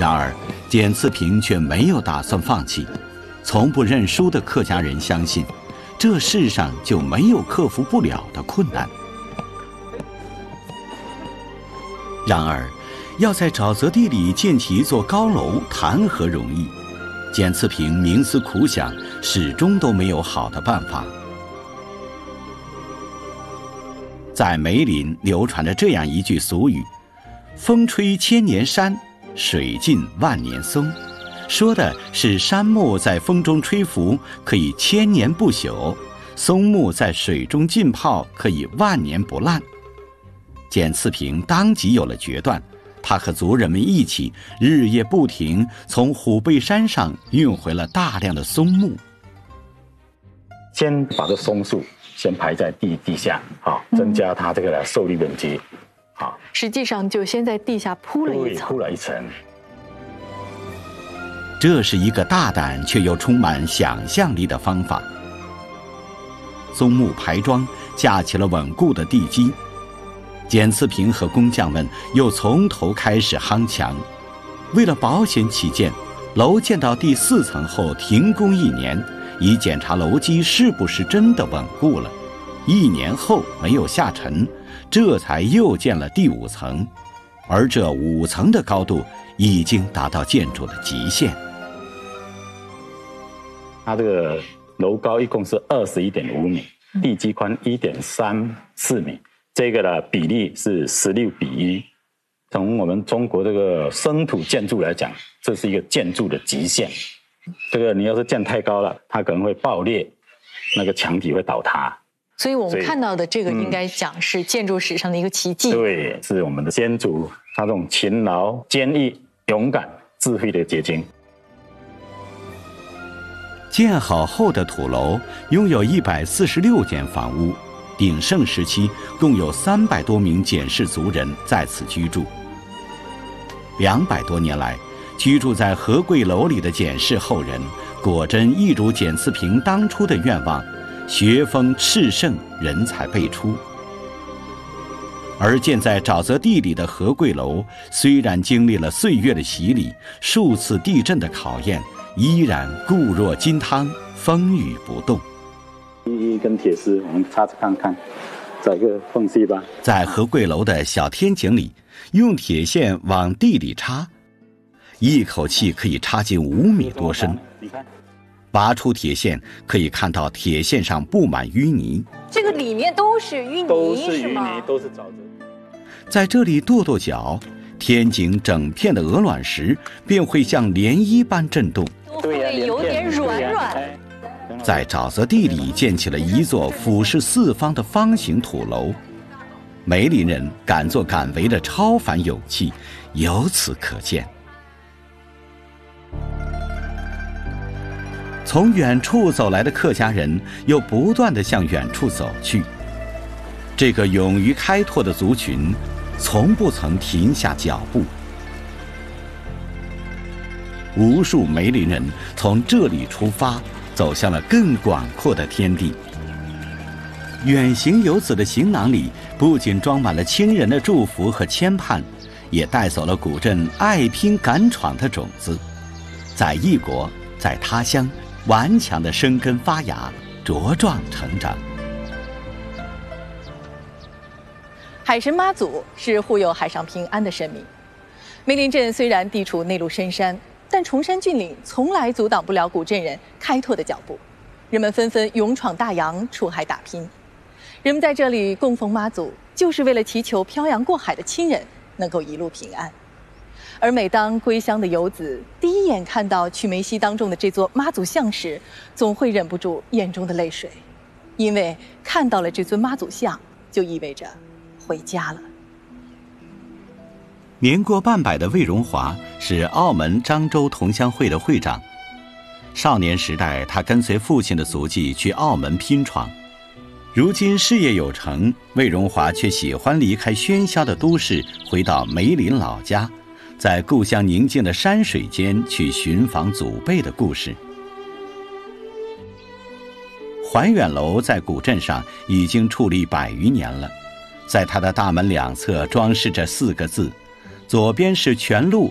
然而，简次平却没有打算放弃。从不认输的客家人相信，这世上就没有克服不了的困难。然而，要在沼泽地里建起一座高楼，谈何容易？简次平冥思苦想，始终都没有好的办法。在梅林流传着这样一句俗语：“风吹千年山，水浸万年松。”说的是杉木在风中吹拂可以千年不朽，松木在水中浸泡可以万年不烂。简次平当即有了决断，他和族人们一起日夜不停从虎背山上运回了大量的松木。 先把这松树先排在地下，增加它这个受力面积。 实际上就先在地下铺了一层。 这是一个大胆却又充满想象力的方法。松木排桩架起了稳固的地基，简次平和工匠们又从头开始夯墙。为了保险起见，楼建到第4层后停工1年，以检查楼基是不是真的稳固了。1年后没有下沉，这才又建了第5层，而这5层的高度已经达到建筑的极限。 它这个楼高一共是21.5米，地基宽1.34米，这个的比例是16:1。从我们中国这个生土建筑来讲，这是一个建筑的极限。这个你要是建太高了，它可能会爆裂，那个墙体会倒塌。 所以我们看到的这个应该讲是建筑史上的一个奇迹。 对，是我们的先祖他这种勤劳、坚毅、勇敢、智慧的结晶。 建好后的土楼拥有146间房屋，鼎盛时期共有300多名简氏族人在此居住。200多年来，居住在和贵楼里的简氏后人，果真一如简次平当初的愿望，学风炽盛，人才辈出。而建在沼泽地里的和贵楼，虽然经历了岁月的洗礼，数次地震的考验，依然固若金汤，风雨不动。 一根铁丝，我们插着看看，找一个缝隙吧。 在和贵楼的小天井里，用铁线往地里插，一口气可以插进5米多深。拔出铁线，可以看到铁线上布满淤泥。 这个里面都是淤泥， 都是淤泥，都是沼泽。 在这里跺跺脚，天井整片的鹅卵石便会像涟漪般震动， 会有点软。 在沼泽地里建起了一座俯视4方的方形土楼。梅林人敢作敢为的超凡勇气由此可见。从远处走来的客家人又不断地向远处走去，这个勇于开拓的族群从不曾停下脚步。无数梅林人从这里出发，走向了更广阔的天地。远行游子的行囊里不仅装满了亲人的祝福和牵绊，也带走了古镇爱拼敢闯的种子，在异国，在他乡，顽强地生根发芽，茁壮成长。 海神妈祖是护佑海上平安的神明。梅林镇虽然地处内陆深山，但崇山峻岭从来阻挡不了古镇人开拓的脚步。人们纷纷勇闯大洋，出海打拼。人们在这里供奉妈祖，就是为了祈求漂洋过海的亲人能够一路平安。而每当归乡的游子第一眼看到曲梅溪当中的这座妈祖像时，总会忍不住眼中的泪水，因为看到了这尊妈祖像，就意味着回家了。 年过半百的魏荣华是澳门漳州同乡会的会长。少年时代，他跟随父亲的足迹去澳门拼闯。如今事业有成，魏荣华却喜欢离开喧嚣的都市，回到梅林老家，在故乡宁静的山水间去寻访祖辈的故事。怀远楼在古镇上已经矗立100余年了，在它的大门两侧装饰着4个字，左边是全路